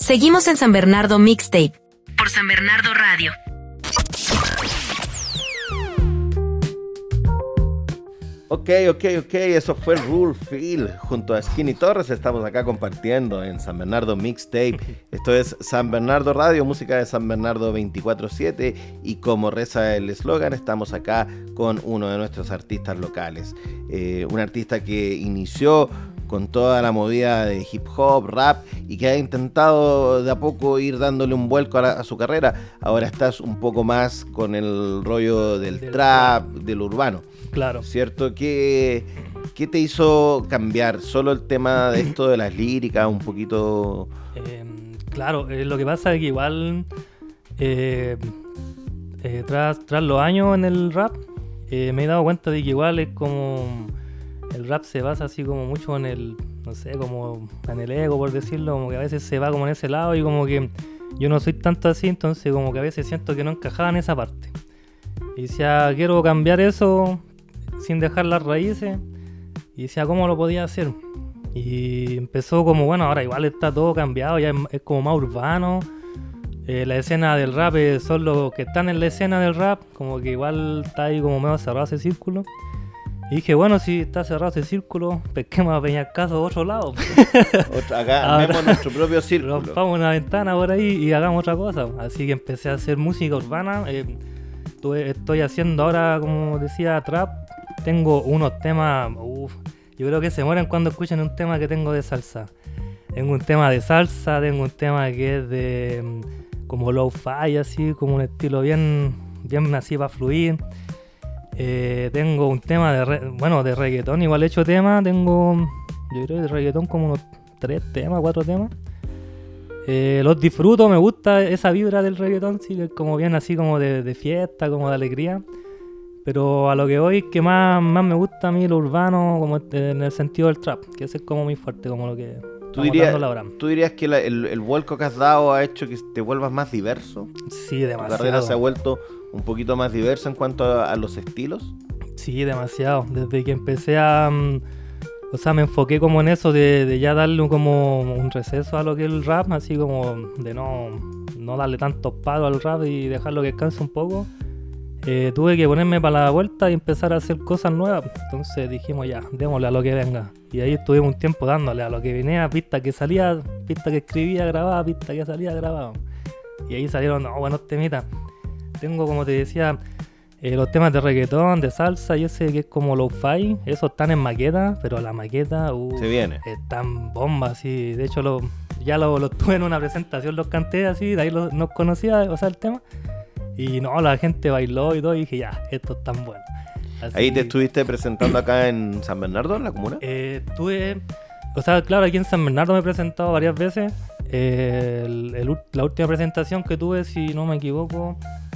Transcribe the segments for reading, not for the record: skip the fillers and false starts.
Seguimos en San Bernardo Mixtape, por San Bernardo Radio. Ok, eso fue Rule Feel junto a Skinny Torres. Estamos acá compartiendo en San Bernardo Mixtape. Esto es San Bernardo Radio, música de San Bernardo 24/7, y como reza el eslogan, estamos acá con uno de nuestros artistas locales. Un artista que inició con toda la movida de hip hop, rap, y que ha intentado de a poco ir dándole un vuelco a su carrera. Ahora estás un poco más con el rollo del trap, del urbano. Claro. ¿Cierto? ¿Qué te hizo cambiar? ¿Solo el tema de esto de las líricas? Un poquito... Claro, lo que pasa es que igual tras los años en el rap me he dado cuenta de que igual es como... El rap se basa así como mucho en el, no sé, como en el ego, por decirlo, como que a veces se va como en ese lado y como que yo no soy tanto así, entonces como que a veces siento que no encajaba en esa parte. Y decía, quiero cambiar eso sin dejar las raíces, y decía, ¿cómo lo podía hacer? Y empezó como, bueno, ahora igual está todo cambiado, ya es como más urbano. La escena del rap son los que están en la escena del rap, como que igual está ahí como medio cerrado ese círculo. Y dije, bueno, si está cerrado ese círculo, pesquemos a Peñascaso a otro lado. Acá armemos nuestro propio círculo. Rompamos una ventana por ahí y hagamos otra cosa. Así que empecé a hacer música urbana. Estoy haciendo ahora, como decía, trap. Tengo unos temas, yo creo que se mueren cuando escuchen un tema que tengo de salsa. Tengo un tema de salsa, tengo un tema que es de como lo-fi, así, como un estilo bien así para fluir. Tengo un tema de reggaetón, igual he hecho temas, yo creo de reggaetón como unos 4 temas. Los disfruto, me gusta esa vibra del reggaetón, sí, como bien así como de fiesta, como de alegría. Pero a lo que voy, que más me gusta a mí lo urbano, como en el sentido del trap, que ese es como muy fuerte, como lo que ¿Tú dirías que el vuelco que has dado ha hecho que te vuelvas más diverso? Sí, demasiado. ¿Tu carrera se ha vuelto un poquito más diversa en cuanto a los estilos? Sí, demasiado. Desde que empecé me enfoqué como en eso de ya darle como un receso a lo que es el rap, así como de no darle tantos palos al rap y dejarlo que descanse un poco. Tuve que ponerme para la vuelta y empezar a hacer cosas nuevas. Entonces dijimos ya, démosle a lo que venga. Y ahí estuvimos un tiempo dándole a lo que venía, pista que salía, pista que escribía, grababa, pista que salía, grababa. Y ahí salieron buenos temitas. Tengo, como te decía, los temas de reggaetón, de salsa y ese que es como lo-fi. Esos están en maqueta, pero la maqueta se viene. Están bombas, sí. De hecho ya lo tuve en una presentación, los canté así, de ahí nos conocía, el tema. Y la gente bailó y todo, y dije, ya, esto es tan bueno. Así, ¿ahí te estuviste presentando acá en San Bernardo, en la comuna? Claro, aquí en San Bernardo me he presentado varias veces. La última presentación que tuve, si no me equivoco,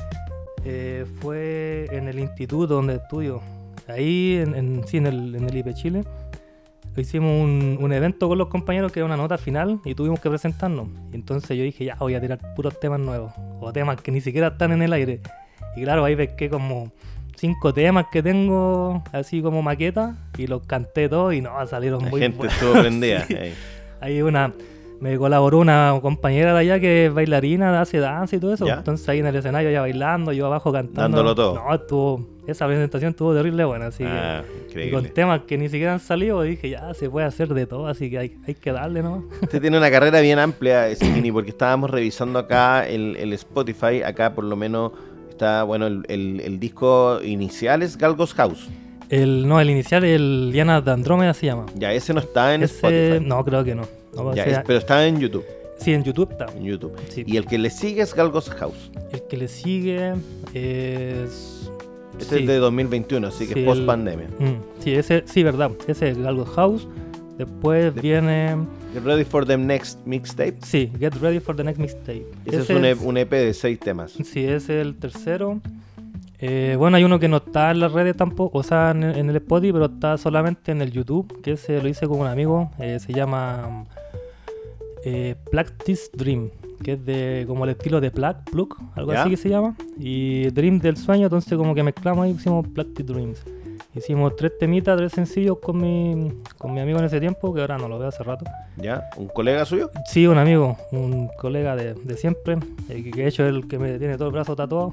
fue en el instituto donde estudio. Ahí, en el IPE Chile. Hicimos un evento con los compañeros que era una nota final y tuvimos que presentarnos. Y entonces yo dije, ya, voy a tirar puros temas nuevos, o temas que ni siquiera están en el aire. Y claro, ahí pesqué como 5 temas que tengo así como maqueta y los canté todos y salieron muy buenos. La gente estuvo prendida. Sí. Ahí me colaboró una compañera de allá que es bailarina, hace danza y todo eso. ¿Ya? Entonces ahí en el escenario ya bailando, yo abajo cantando. Dándolo todo. Esa presentación estuvo terrible buena, así que, y con temas que ni siquiera han salido, dije ya se puede hacer de todo, así que hay que darle, ¿no? Usted tiene una carrera bien amplia, Skinny, porque estábamos revisando acá el Spotify, acá por lo menos está, el disco inicial es Galgos House. El inicial, el Diana de Andrómeda se llama. Ya, ese no está en Spotify. No, creo que no. Pero está en YouTube. Sí, en YouTube está. En YouTube. Sí. Y el que le sigue es Galgos House. El que le sigue es... Este es de 2021, así que es post pandemia. Sí, verdad. Ese es Galgos House. Después viene... Get Ready for the Next Mixtape. Sí, Get Ready for the Next Mixtape. Ese es un EP de 6 temas. Sí, ese es el tercero. Hay uno que no está en las redes tampoco, en el Spotify, pero está solamente en el YouTube, que ese lo hice con un amigo, se llama Practice Dream, que es de como el estilo de Plug, algo así que se llama, y Dream del sueño, entonces como que mezclamos ahí y hicimos Practice Dreams. Hicimos 3 temitas, 3 sencillos con mi amigo en ese tiempo, que ahora no lo veo hace rato. ¿Ya? ¿Un colega suyo? Sí, un amigo, un colega de siempre, que de hecho es el que me tiene todo el brazo tatuado,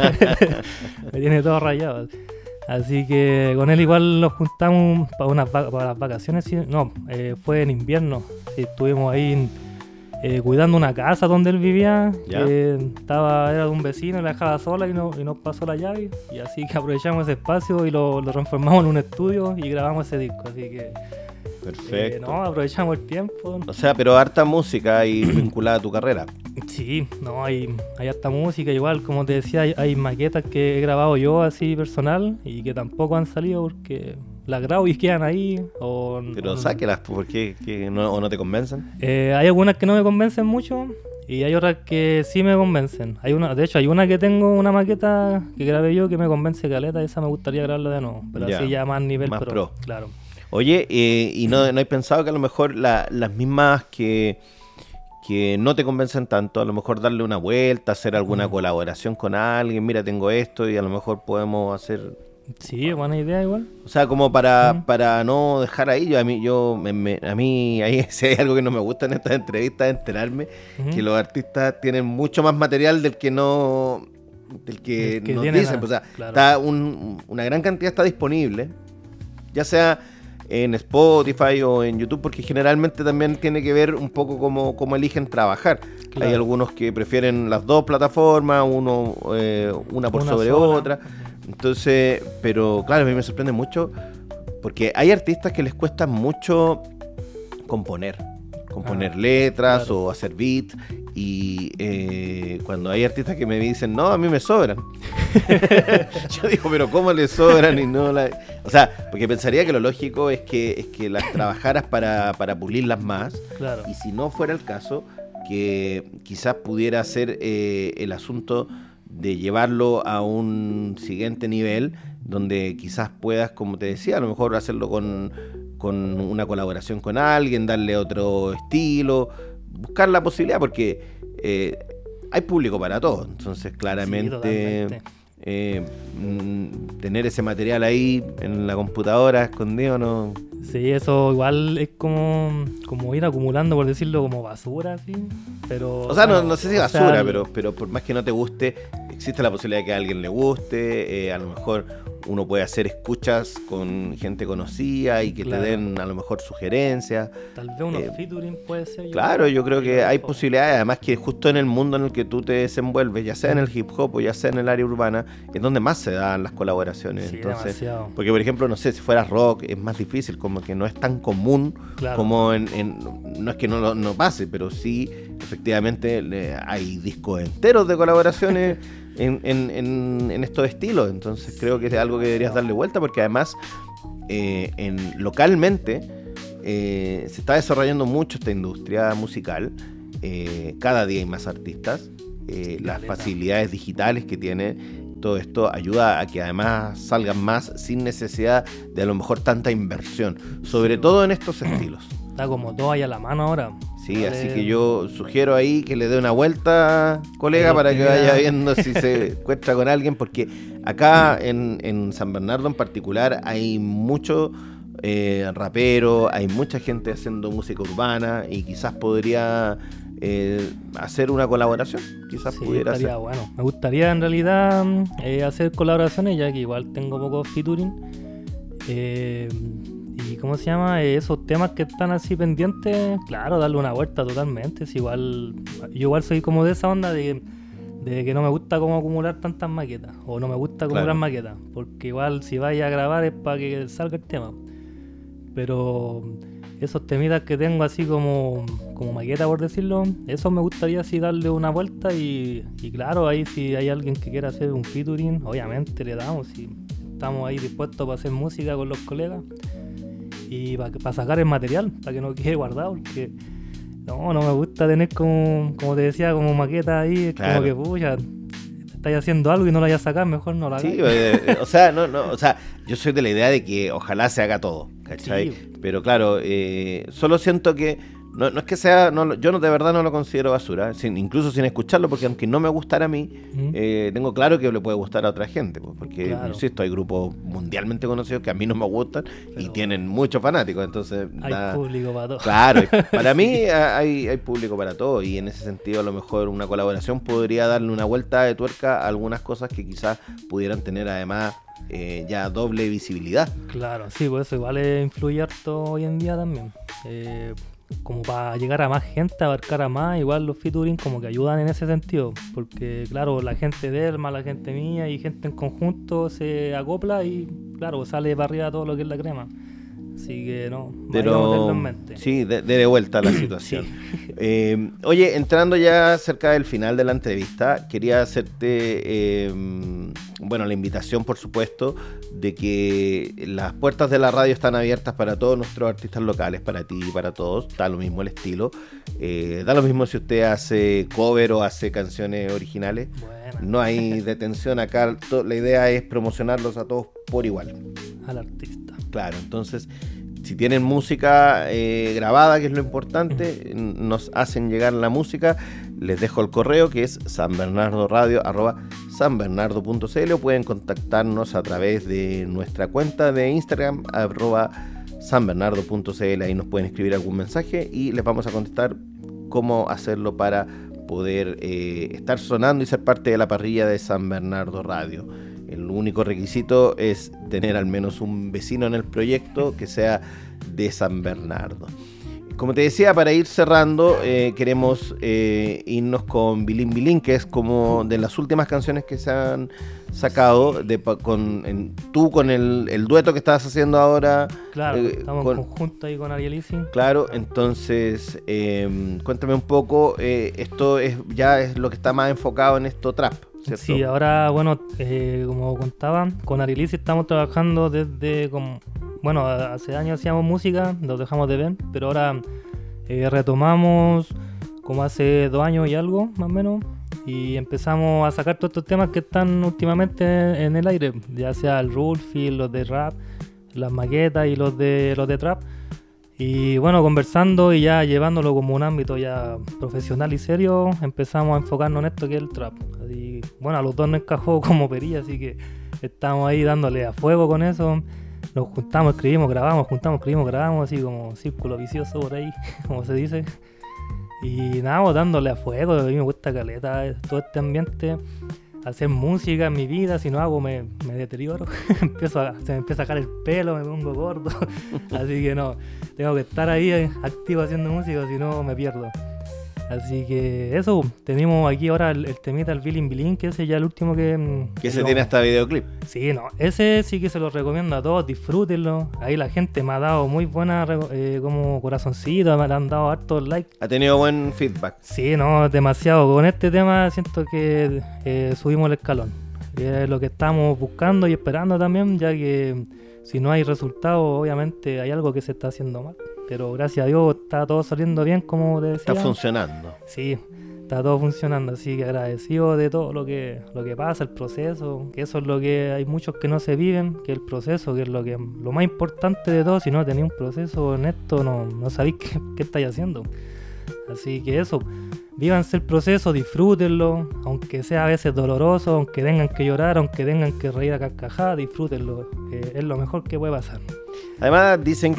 me tiene todo rayado. Así que con él igual nos juntamos para las vacaciones, sí. No, fue en invierno, sí, estuvimos ahí cuidando una casa donde él vivía, ¿Ya? era de un vecino y la dejaba sola y nos pasó la llave, y así que aprovechamos ese espacio y lo transformamos en un estudio y grabamos ese disco, así que Perfecto. no, aprovechamos el tiempo. O sea, pero harta música ahí vinculada a tu carrera. Sí, no, hay harta música, igual como te decía, hay maquetas que he grabado yo así personal y que tampoco han salido porque las grabo y quedan ahí. Pero sáquelas, porque no, o no te convencen. Hay algunas que no me convencen mucho y hay otras que sí me convencen. De hecho, hay una que tengo, una maqueta que grabé yo que me convence caleta, esa me gustaría grabarla de nuevo, pero Ya, así ya más nivel más pro. Claro. Oye, ¿y no hay pensado que a lo mejor las mismas que no te convencen tanto, a lo mejor darle una vuelta, hacer alguna colaboración con alguien? Mira, tengo esto y a lo mejor podemos hacer... Sí, buena idea igual. O sea, como para no dejar ahí, a mí ahí si hay algo que no me gusta en estas entrevistas, es enterarme que los artistas tienen mucho más material del que nos dicen. O sea, claro. una gran cantidad está disponible, ya sea en Spotify o en YouTube, porque generalmente también tiene que ver un poco cómo eligen trabajar. Claro. Hay algunos que prefieren las dos plataformas, una por sobre sola. otra. Entonces, pero claro, a mí me sorprende mucho porque hay artistas que les cuesta mucho componer letras, claro, o hacer beats, y cuando hay artistas que me dicen, no, a mí me sobran. Yo digo, pero ¿cómo les sobran? Y no o sea, porque pensaría que lo lógico es que las trabajaras para pulirlas más. Claro. Y si no fuera el caso, que quizás pudiera ser el asunto de llevarlo a un siguiente nivel, donde quizás puedas, como te decía, a lo mejor hacerlo con una colaboración con alguien, darle otro estilo, buscar la posibilidad, porque hay público para todo. Entonces, claramente, tener ese material ahí en la computadora escondido, no... Sí, eso igual es como ir acumulando, por decirlo, como basura, así. Pero, o sea, no sé si basura, sea, pero por más que no te guste, existe la posibilidad de que a alguien le guste. A lo mejor uno puede hacer escuchas con gente conocida y que claro, te den a lo mejor sugerencias. Tal vez unos featuring puede ser. Claro, yo creo que hay posibilidades, además que justo en el mundo en el que tú te desenvuelves, ya sea en el hip hop o ya sea en el área urbana, es donde más se dan las colaboraciones. Sí, entonces, demasiado. porque por ejemplo, no sé, si fuera rock es más difícil, como que no es tan común, claro, como no es que no pase, pero sí efectivamente hay discos enteros de colaboraciones en estos estilos. Entonces creo que es algo que deberías darle vuelta, porque además localmente se está desarrollando mucho esta industria musical. Cada día hay más artistas. Las facilidades digitales que tiene todo esto ayuda a que además salgan más sin necesidad de a lo mejor tanta inversión, sobre todo en estos estilos. Está como todo ahí a la mano ahora. Sí, así que yo sugiero ahí que le dé una vuelta, colega, para que vaya viendo si se encuentra con alguien, porque acá en San Bernardo en particular hay mucho rapero, hay mucha gente haciendo música urbana y quizás podría hacer una colaboración, quizás sí, pudiera estaría ser. bueno. Me gustaría en realidad hacer colaboraciones, ya que igual tengo pocos featuring. Y ¿cómo se llama? Esos temas que están así pendientes, claro, darle una vuelta totalmente. Es igual, yo igual soy como de esa onda de que no me gusta como acumular tantas maquetas, o no me gusta acumular maquetas, porque igual si vaya a grabar es para que salga el tema. Pero esos temitas que tengo así como maqueta, por decirlo, eso me gustaría así darle una vuelta y claro, ahí si hay alguien que quiera hacer un featuring, obviamente le damos, y estamos ahí dispuestos para hacer música con los colegas y para sacar el material, para que no quede guardado, porque no me gusta tener como te decía, como maqueta ahí, claro, como que pucha, estáis haciendo algo y no lo vayas a sacar, mejor no la hagas. Sí, o sea, yo soy de la idea de que ojalá se haga todo, ¿cachai? Sí. Pero claro, solo siento que No es que sea, yo de verdad no lo considero basura, incluso sin escucharlo, porque aunque no me gustara a mí, tengo claro que le puede gustar a otra gente, pues, porque, claro, insisto, hay grupos mundialmente conocidos que a mí no me gustan, pero y tienen muchos fanáticos, entonces... Hay público para todo. Claro, para mí hay público para todo, y en ese sentido a lo mejor una colaboración podría darle una vuelta de tuerca a algunas cosas que quizás pudieran tener además ya doble visibilidad. Claro, sí, pues eso igual influye harto hoy en día también. Como para llegar a más gente, abarcar a más, igual los featuring como que ayudan en ese sentido, porque claro, la gente de Elma, la gente mía y gente en conjunto se acopla y claro, sale para arriba todo lo que es la crema. Así que no, pero en mente. Sí, de vuelta a la situación. Sí. Oye, entrando ya cerca del final de la entrevista, quería hacerte la invitación, por supuesto, de que las puertas de la radio están abiertas para todos nuestros artistas locales, para ti y para todos, da lo mismo el estilo, da lo mismo si usted hace cover o hace canciones originales. Bueno. No hay detención acá, la idea es promocionarlos a todos por igual. Al artista. Claro, entonces, si tienen música grabada, que es lo importante, nos hacen llegar la música, les dejo el correo que es sanbernardoradio@sanbernardo.cl, o pueden contactarnos a través de nuestra cuenta de Instagram @sanbernardo.cl, ahí nos pueden escribir algún mensaje y les vamos a contestar cómo hacerlo para poder estar sonando y ser parte de la parrilla de San Bernardo Radio. El único requisito es tener al menos un vecino en el proyecto que sea de San Bernardo. Como te decía, para ir cerrando, queremos irnos con Bilín Bilín, que es como de las últimas canciones que se han sacado, tú con el dueto que estás haciendo ahora. Claro, estamos en conjunto ahí con Arielisi. Claro, entonces cuéntame un poco, esto ya es lo que está más enfocado en esto trap, ¿cierto? Sí, ahora, como contaba, con Arielisi estamos trabajando desde hace años hacíamos música, nos dejamos de ver, pero ahora retomamos como hace 2 años y algo, más o menos, y empezamos a sacar todos estos temas que están últimamente en el aire, ya sea el Rulfield, los de rap, las maquetas y los de trap. Y bueno, conversando y ya llevándolo como un ámbito ya profesional y serio, empezamos a enfocarnos en esto que es el trap. Y bueno, a los dos nos encajó como perilla, así que estamos ahí dándole a fuego con eso. Nos juntamos, escribimos, grabamos, así como círculo vicioso por ahí, como se dice. Y nada, dándole a fuego. A mí me gusta caleta todo este ambiente. Hacer música en mi vida, si no hago me deterioro. Se me empieza a caer el pelo, me pongo gordo. Así que no, tengo que estar ahí activo haciendo música, si no me pierdo. Así que eso, tenemos aquí ahora el temita, el Bilín Bilín, que ese ya el último que se tiene hasta videoclip. Sí, no, ese sí que se lo recomiendo a todos, disfrútenlo. Ahí la gente me ha dado muy buena como corazoncito, me han dado hartos likes. Ha tenido buen feedback. Sí, no, demasiado. Con este tema siento que subimos el escalón. Es lo que estamos buscando y esperando también, ya que si no hay resultados, obviamente hay algo que se está haciendo mal. Pero gracias a Dios está todo saliendo bien, como te decía. Está funcionando. Sí, está todo funcionando, así que agradecido de todo lo que pasa, el proceso, que eso es lo que hay muchos que no se viven, que el proceso, que es lo más importante de todo. Si no tenéis un proceso honesto, no sabéis qué estáis haciendo. Así que eso, vívanse el proceso, disfrútenlo, aunque sea a veces doloroso, aunque tengan que llorar, aunque tengan que reír a carcajadas, disfrútenlo, es lo mejor que puede pasar. Además dicen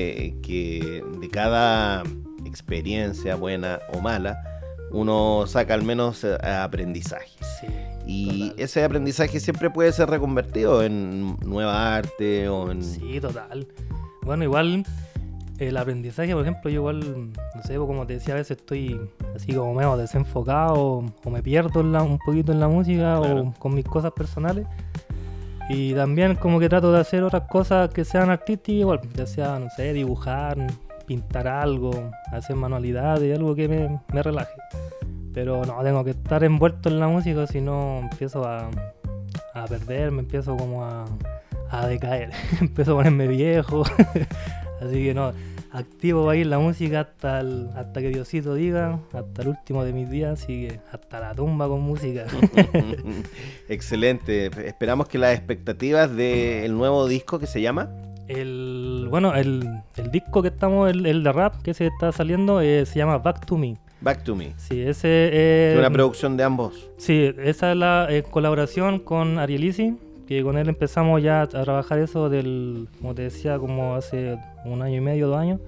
que de cada experiencia, buena o mala, uno saca al menos aprendizaje. Sí, y total. Ese aprendizaje siempre puede ser reconvertido en nueva arte o en... Sí, total. Bueno, igual el aprendizaje, por ejemplo, yo igual, no sé, como te decía, a veces estoy así como medio desenfocado o me pierdo un poquito en la música, claro, o con mis cosas personales. Y también como que trato de hacer otras cosas que sean artísticas igual, ya sea, no sé, dibujar, pintar algo, hacer manualidades, algo que me relaje. Pero no, tengo que estar envuelto en la música, si no empiezo a perderme, empiezo como a decaer, empiezo a ponerme viejo. Así que no, activo ahí en la música hasta que Diosito diga, hasta el último de mis días, así que hasta la tumba con música. Excelente, esperamos que las expectativas del nuevo disco que se llama... Bueno, el disco que estamos, el de rap que se está saliendo, se llama Back to Me. Back to Me. Sí, ese Es una producción de ambos. Sí, esa es la colaboración con Arielisi, que con él empezamos ya a trabajar eso como te decía, como hace 1 año y medio, 2 años.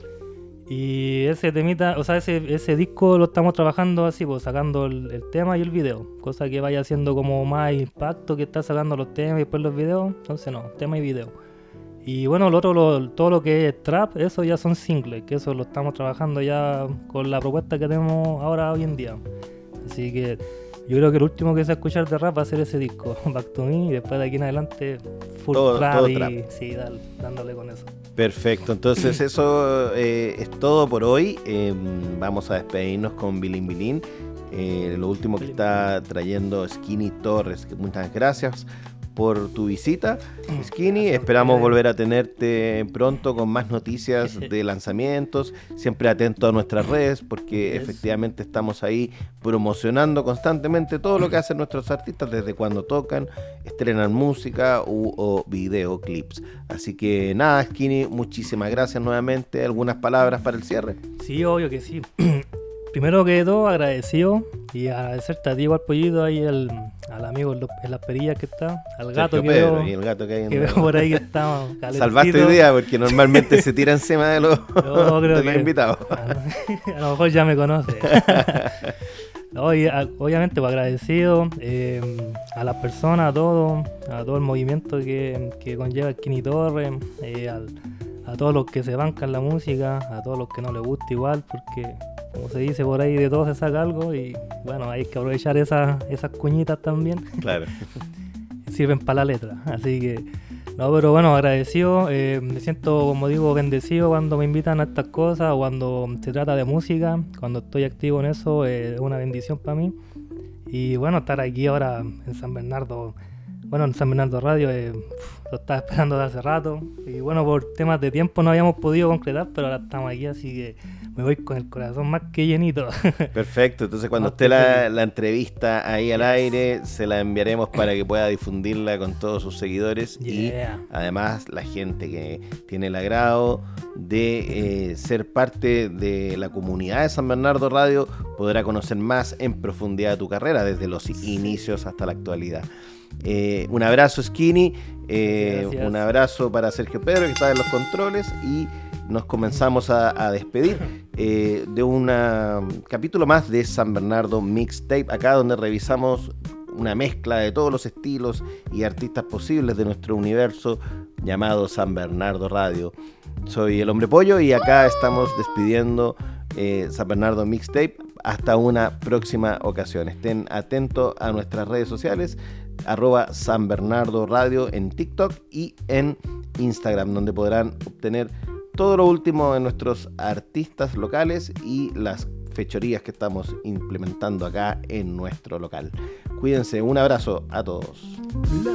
Y ese temita, o sea, ese disco lo estamos trabajando así, pues sacando el tema y el video, cosa que vaya haciendo como más impacto que está sacando los temas y después los videos, entonces no, tema y video. Y bueno, todo lo que es trap, eso ya son singles, que eso lo estamos trabajando ya con la propuesta que tenemos ahora hoy en día. Así que yo creo que el último que se va a escuchar de rap va a ser ese disco, Back to Me, y después de aquí en adelante full trap todo y trap. Sí, dándole con eso. Perfecto, entonces eso es todo por hoy. Vamos a despedirnos con Bilin Bilin. Lo último que está trayendo Skinny Torres. Muchas gracias por tu visita, Skinny. Esperamos volver a tenerte pronto con más noticias de lanzamientos. Siempre atento a nuestras redes, porque efectivamente estamos ahí promocionando constantemente todo lo que hacen nuestros artistas, desde cuando tocan, estrenan música o videoclips. Así que nada, Skinny, muchísimas gracias nuevamente. ¿Algunas palabras para el cierre? Sí, obvio que sí. Primero que todo, agradecido, y agradecerte a ti igual, Pollito, ahí al amigo en las perillas que está, al gato Sergio que Pedro, veo, y el gato que hay en que veo por ahí que está calentito. Salvaste hoy día, porque normalmente se tira encima de los, No, creo de los que invitados. a lo mejor ya me conoce. No, y obviamente pues, agradecido a las personas, a todo el movimiento que conlleva Skinny Torres, a todos los que se bancan la música, a todos los que no les gusta igual, porque como se dice por ahí, de todo se saca algo, y bueno, hay que aprovechar esas cuñitas también. Claro. Sirven para la letra, así que no, pero bueno, agradecido, me siento, como digo, bendecido cuando me invitan a estas cosas, o cuando se trata de música, cuando estoy activo en eso, es una bendición para mí. Y bueno, estar aquí ahora en San Bernardo, en San Bernardo Radio, lo estaba esperando de hace rato, y bueno, por temas de tiempo no habíamos podido concretar, pero ahora estamos aquí, así que me voy con el corazón más que llenito. Perfecto, entonces cuando esté la entrevista ahí al aire, se la enviaremos para que pueda difundirla con todos sus seguidores. Y además la gente que tiene el agrado de ser parte de la comunidad de San Bernardo Radio podrá conocer más en profundidad tu carrera, desde los inicios hasta la actualidad. Un abrazo, Skinny, un abrazo para Sergio Pedro, que está en los controles, y nos comenzamos a despedir de un capítulo más de San Bernardo Mixtape, acá donde revisamos una mezcla de todos los estilos y artistas posibles de nuestro universo llamado San Bernardo Radio. Soy el Hombre Pollo y acá estamos despidiendo San Bernardo Mixtape. Hasta una próxima ocasión. Estén atentos a nuestras redes sociales, @San Bernardo Radio en TikTok y en Instagram, donde podrán obtener todo lo último de nuestros artistas locales y las fechorías que estamos implementando acá en nuestro local. Cuídense, un abrazo a todos.